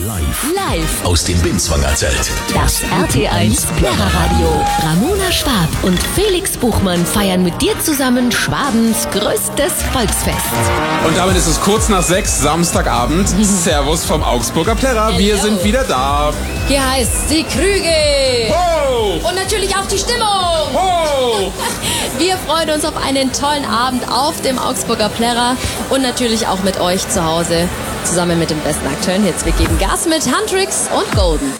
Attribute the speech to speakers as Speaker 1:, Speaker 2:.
Speaker 1: Live aus dem Binswanger Zelt.
Speaker 2: Das RT1 Plärrer-Radio. Ramona Schwab und Felix Buchmann feiern mit dir zusammen Schwabens größtes Volksfest.
Speaker 3: Und damit ist es kurz nach 6, Samstagabend. Servus vom Augsburger Plärrer. Wir sind wieder da.
Speaker 4: Hier heißt's die Krüge.
Speaker 3: Ho!
Speaker 4: Und natürlich auch die Stimmung.
Speaker 3: Ho!
Speaker 4: Wir freuen uns auf einen tollen Abend auf dem Augsburger Plärrer und natürlich auch mit euch zu Hause. Zusammen mit den besten aktuellen Hits. Wir geben Gas mit Huntrix und Golden.